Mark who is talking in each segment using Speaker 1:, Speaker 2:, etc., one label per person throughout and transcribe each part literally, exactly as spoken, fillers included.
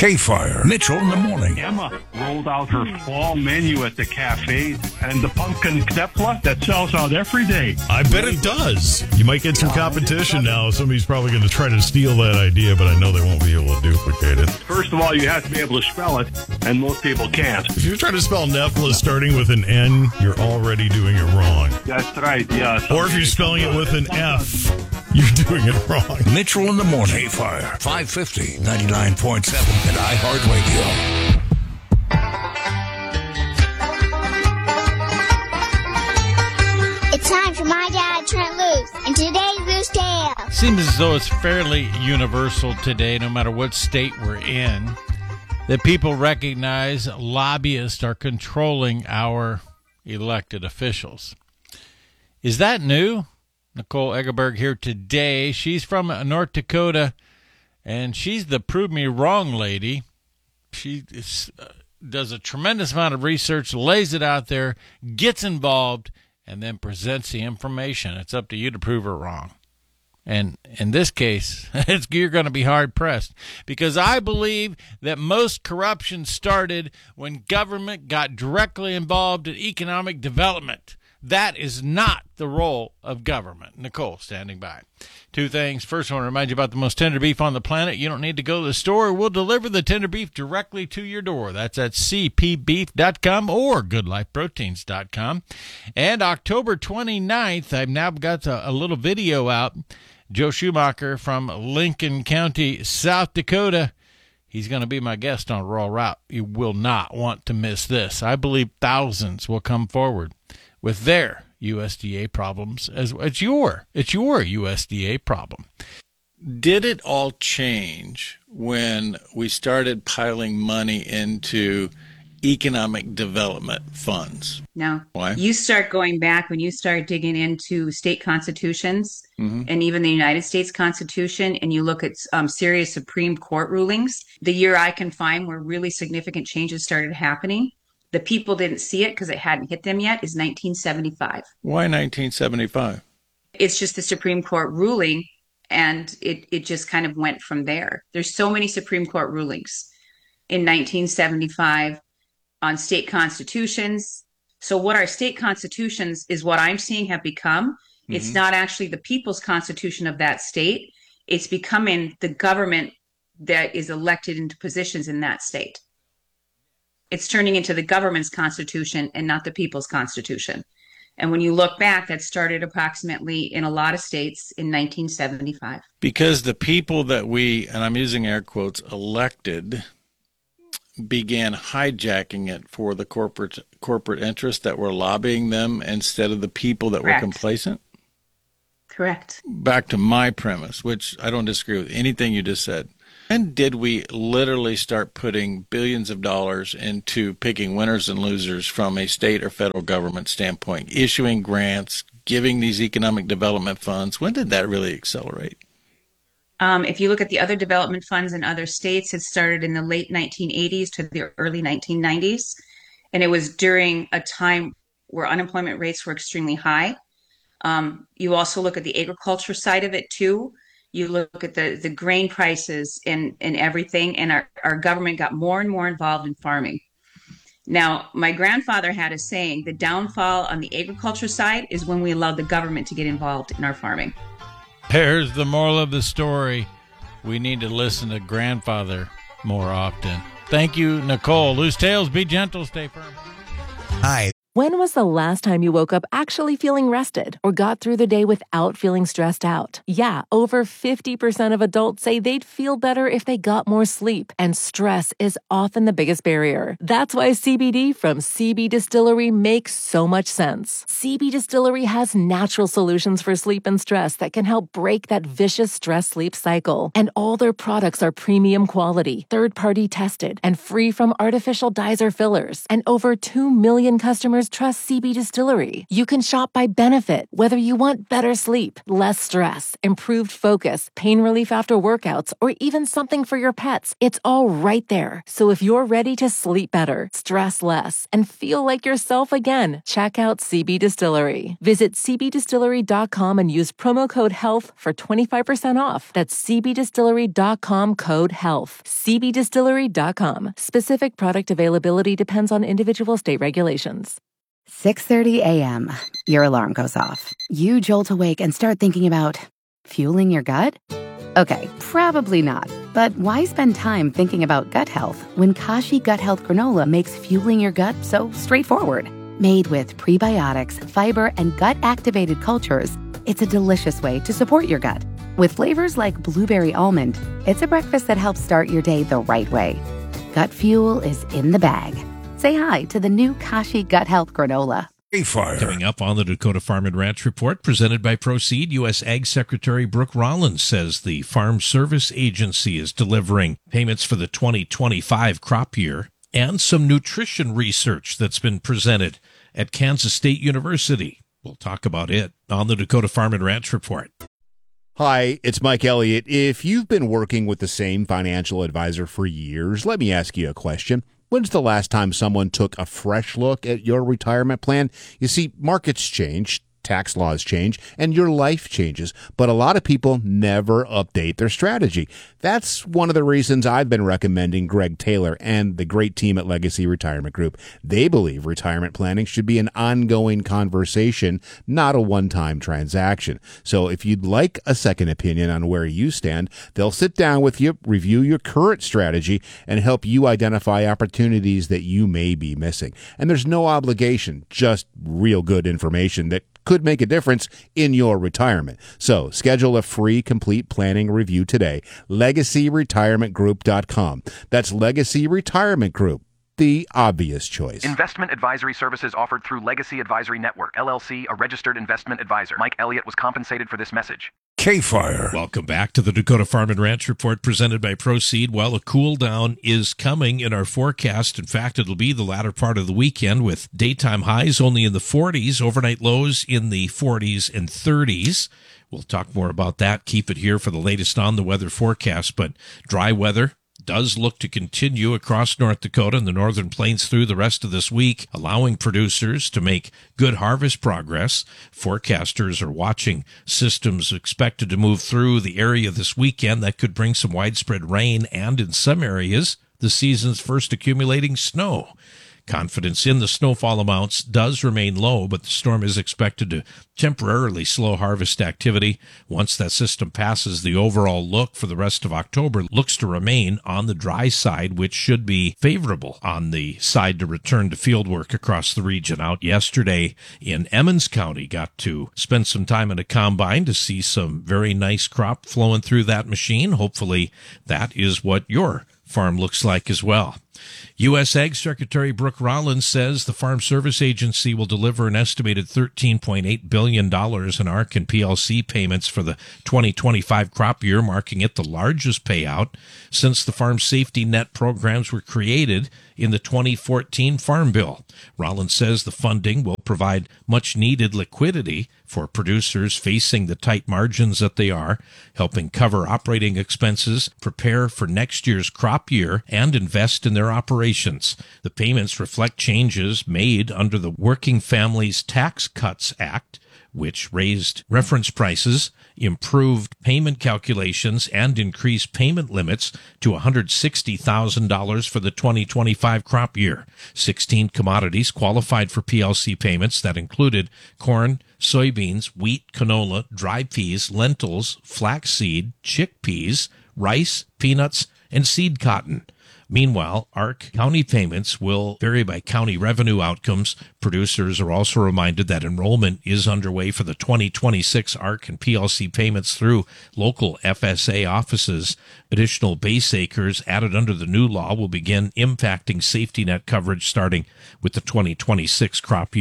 Speaker 1: K-Fire, Mitchell in the morning.
Speaker 2: Emma rolled out her fall menu at the cafe, and the pumpkin knepla that sells out every day.
Speaker 3: I bet it does. You might get some competition now. Somebody's probably going to try to steal that idea, but I know they won't be able to duplicate it.
Speaker 2: First of all, you have to be able to spell it, and most people can't.
Speaker 3: If you're trying to spell Nepla starting with an N, you're already doing it wrong.
Speaker 2: That's right, yeah.
Speaker 3: Or if you're spelling it with an F, you're doing it wrong.
Speaker 1: Mitchell in the morning. K-Fire, five fifty, ninety-nine point seven at iHeartRadio.
Speaker 4: It's time for My Dad, Trent Loose, and today's Loose Tale.
Speaker 5: Seems as though it's fairly universal today, no matter what state we're in, that people recognize lobbyists are controlling our elected officials. Is that new? Nicole Egerberg here today. She's from North Dakota, and she's the prove me wrong lady. She is, uh, does a tremendous amount of research, lays it out there, gets involved, and then presents the information. It's up to you to prove her wrong. And in this case, it's, you're going to be hard-pressed, because I believe that most corruption started when government got directly involved in economic development. That is not the role of government. Nicole, standing by. Two things. First, I want to remind you about the most tender beef on the planet. You don't need to go to the store. We'll deliver the tender beef directly to your door. That's at c p beef dot com or good life proteins dot com. And October twenty-ninth, I've now got a, a little video out. Joe Schumacher from Lincoln County, South Dakota. He's going to be my guest on Rural Route. You will not want to miss this. I believe thousands will come forward with their U S D A problems. As it's your, it's your U S D A problem. Did it all change when we started piling money into economic development funds?
Speaker 6: No.
Speaker 5: Why?
Speaker 6: You start going back when you start digging into state constitutions mm-hmm. and even the United States Constitution, and you look at um, serious Supreme Court rulings. The year I can find where really significant changes started happening, the people didn't see it because it hadn't hit them yet, is nineteen seventy-five.
Speaker 5: Why nineteen seventy-five?
Speaker 6: It's just the Supreme Court ruling, and it, it just kind of went from there. There's so many Supreme Court rulings in nineteen seventy-five on state constitutions. So what our state constitutions is what I'm seeing have become. Mm-hmm. It's not actually the people's constitution of that state. It's becoming the government that is elected into positions in that state. It's turning into the government's constitution and not the people's constitution. And when you look back, that started approximately in a lot of states in nineteen seventy-five.
Speaker 5: Because the people that we, and I'm using air quotes, elected, began hijacking it for the corporate corporate interests that were lobbying them instead of the people that
Speaker 6: Correct.
Speaker 5: were complacent?
Speaker 6: Correct.
Speaker 5: Back to my premise, which I don't disagree with anything you just said. When did we literally start putting billions of dollars into picking winners and losers from a state or federal government standpoint, issuing grants, giving these economic development funds? When did that really accelerate?
Speaker 6: Um, if you look at the other development funds in other states, it started in the late nineteen eighties to the early nineteen nineties. And it was during a time where unemployment rates were extremely high. Um, you also look at the agriculture side of it too. You look at the, the grain prices and, and everything, and our, our government got more and more involved in farming. Now, my grandfather had a saying, the downfall on the agriculture side is when we allowed the government to get involved in our farming.
Speaker 5: There's the moral of the story. We need to listen to grandfather more often. Thank you, Nicole. Loose tales, be gentle, stay firm.
Speaker 7: Hi.
Speaker 8: When was the last time you woke up actually feeling rested or got through the day without feeling stressed out? Yeah, over fifty percent of adults say they'd feel better if they got more sleep, and stress is often the biggest barrier. That's why C B D from C B Distillery makes so much sense. C B Distillery has natural solutions for sleep and stress that can help break that vicious stress-sleep cycle. And all their products are premium quality, third-party tested, and free from artificial dyes or fillers. And over two million customers customers trust C B Distillery. You can shop by benefit, whether you want better sleep, less stress, improved focus, pain relief after workouts, or even something for your pets. It's all right there. So if you're ready to sleep better, stress less, and feel like yourself again, check out C B Distillery. Visit c b distillery dot com and use promo code HEALTH for twenty-five percent off. That's c b distillery dot com code HEALTH. c b distillery dot com. Specific product availability depends on individual state regulations.
Speaker 7: six thirty a.m. Your alarm goes off. You jolt awake and start thinking about fueling your gut? Okay, probably not. But why spend time thinking about gut health when Kashi Gut Health Granola makes fueling your gut so straightforward? Made with prebiotics, fiber, and gut-activated cultures, it's a delicious way to support your gut. With flavors like blueberry almond, it's a breakfast that helps start your day the right way. Gut fuel is in the bag. Say hi to the new Kashi Gut Health Granola.
Speaker 1: Fire.
Speaker 9: Coming up on the Dakota Farm and Ranch Report, presented by Proceed, U S Ag Secretary Brooke Rollins says the Farm Service Agency is delivering payments for the twenty twenty-five crop year, and some nutrition research that's been presented at Kansas State University. We'll talk about it on the Dakota Farm and Ranch Report.
Speaker 10: Hi, it's Mike Elliott. If you've been working with the same financial advisor for years, let me ask you a question. When's the last time someone took a fresh look at your retirement plan? You see, markets change, tax laws change, and your life changes, but a lot of people never update their strategy. That's one of the reasons I've been recommending Greg Taylor and the great team at Legacy Retirement Group. They believe retirement planning should be an ongoing conversation, not a one-time transaction. So if you'd like a second opinion on where you stand, they'll sit down with you, review your current strategy, and help you identify opportunities that you may be missing. And there's no obligation, just real good information that could make a difference in your retirement. So schedule a free complete planning review today. legacy retirement group dot com. That's Legacy Retirement Group, the obvious choice.
Speaker 11: Investment advisory services offered through Legacy Advisory Network, L L C, a registered investment advisor. Mike Elliott was compensated for this message.
Speaker 1: K-Fire.
Speaker 9: Welcome back to the Dakota Farm and Ranch Report presented by Proceed. Well, a cool down is coming in our forecast. In fact, it'll be the latter part of the weekend with daytime highs only in the forties, overnight lows in the forties and thirties. We'll talk more about that. Keep it here for the latest on the weather forecast, but dry weather does look to continue across North Dakota and the Northern Plains through the rest of this week, allowing producers to make good harvest progress. Forecasters are watching systems expected to move through the area this weekend that could bring some widespread rain and, in some areas, the season's first accumulating snow. Confidence in the snowfall amounts does remain low, but the storm is expected to temporarily slow harvest activity. Once that system passes, the overall look for the rest of October looks to remain on the dry side, which should be favorable on the side to return to field work across the region. Out yesterday in Emmons County, got to spend some time in a combine to see some very nice crop flowing through that machine. Hopefully that is what your farm looks like as well. U S Ag Secretary Brooke Rollins says the Farm Service Agency will deliver an estimated thirteen point eight billion dollars in A R C and P L C payments for the twenty twenty-five crop year, marking it the largest payout since the Farm Safety Net programs were created in the twenty fourteen Farm Bill. Rollins says the funding will provide much-needed liquidity for producers facing the tight margins that they are, helping cover operating expenses, prepare for next year's crop year, and invest in their operations. The payments reflect changes made under the Working Families Tax Cuts Act, which raised reference prices, improved payment calculations, and increased payment limits to one hundred sixty thousand dollars for the twenty twenty-five crop year. sixteen commodities qualified for P L C payments that included corn, soybeans, wheat, canola, dry peas, lentils, flaxseed, chickpeas, rice, peanuts, and seed cotton. Meanwhile, A R C county payments will vary by county revenue outcomes. Producers are also reminded that enrollment is underway for the twenty twenty-six A R C and P L C payments through local F S A offices. Additional base acres added under the new law will begin impacting safety net coverage starting with the twenty twenty-six crop year.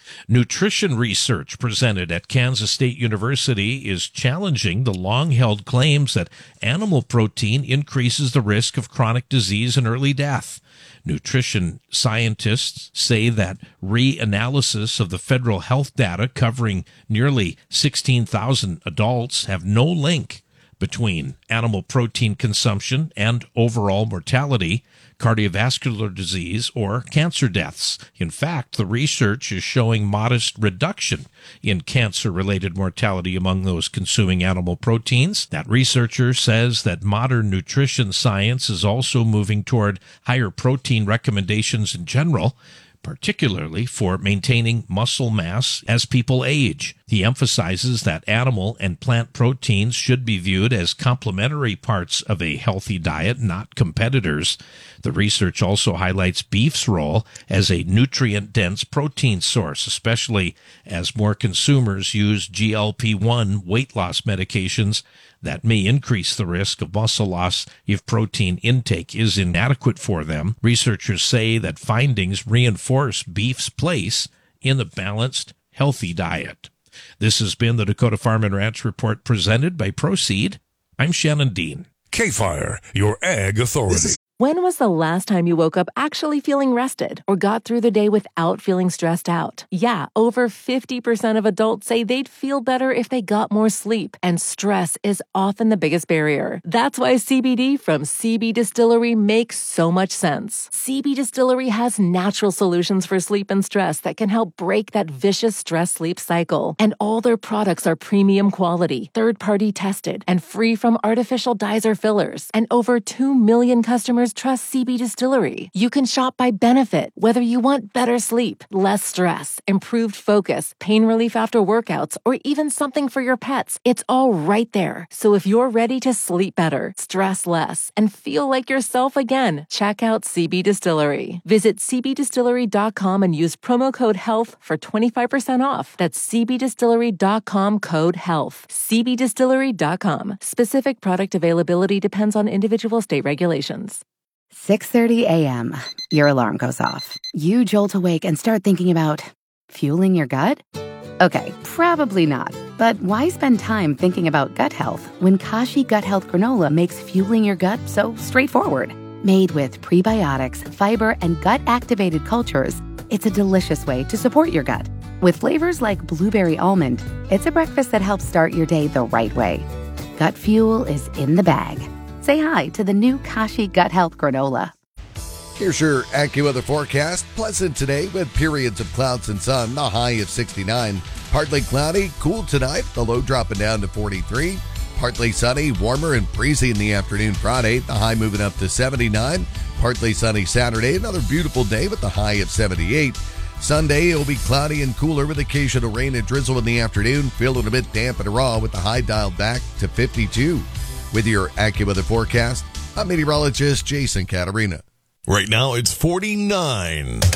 Speaker 9: Nutrition research presented at Kansas State University is challenging the long-held claims that animal protein increases the risk of chronic disease and early death. Nutrition scientists say that reanalysis of the federal health data covering nearly sixteen thousand adults have no link between animal protein consumption and overall mortality, cardiovascular disease, or cancer deaths. In fact, the research is showing modest reduction in cancer-related mortality among those consuming animal proteins. That researcher says that modern nutrition science is also moving toward higher protein recommendations in general, particularly for maintaining muscle mass as people age. He emphasizes that animal and plant proteins should be viewed as complementary parts of a healthy diet, not competitors. The research also highlights beef's role as a nutrient-dense protein source, especially as more consumers use G L P one weight loss medications that may increase the risk of muscle loss if protein intake is inadequate for them. Researchers say that findings reinforce beef's place in the balanced, healthy diet. This has been the Dakota Farm and Ranch Report presented by Proseed. I'm Shannon Dean.
Speaker 1: K-Fire, your ag authority.
Speaker 8: When was the last time you woke up actually feeling rested or got through the day without feeling stressed out? Yeah, over fifty percent of adults say they'd feel better if they got more sleep, and stress is often the biggest barrier. That's why C B D from C B Distillery makes so much sense. C B Distillery has natural solutions for sleep and stress that can help break that vicious stress-sleep cycle. And all their products are premium quality, third-party tested, and free from artificial dyes or fillers. And over two million customers trust C B Distillery. You can shop by benefit, whether you want better sleep, less stress, improved focus, pain relief after workouts, or even something for your pets. It's all right there. So if you're ready to sleep better, stress less, and feel like yourself again, check out C B Distillery. Visit c b distillery dot com and use promo code HEALTH for twenty-five percent off. That's c b distillery dot com code HEALTH. c b distillery dot com. Specific product availability depends on individual state regulations.
Speaker 7: six thirty a.m. Your alarm goes off. You jolt awake and start thinking about fueling your gut? Okay, probably not. But why spend time thinking about gut health when Kashi Gut Health Granola makes fueling your gut so straightforward? Made with prebiotics, fiber, and gut-activated cultures, it's a delicious way to support your gut. With flavors like blueberry almond, it's a breakfast that helps start your day the right way. Gut fuel is in the bag. Say hi to the new Kashi Gut Health Granola.
Speaker 12: Here's your AccuWeather forecast. Pleasant today with periods of clouds and sun, the high of sixty-nine. Partly cloudy, cool tonight, the low dropping down to forty-three. Partly sunny, warmer and breezy in the afternoon Friday, the high moving up to seventy-nine. Partly sunny Saturday, another beautiful day with the high of seventy-eight. Sunday, it'll be cloudy and cooler with occasional rain and drizzle in the afternoon, feeling a bit damp and raw with the high dialed back to fifty-two. With your AccuWeather forecast, I'm meteorologist Jason Catarina.
Speaker 1: Right now, it's forty-nine.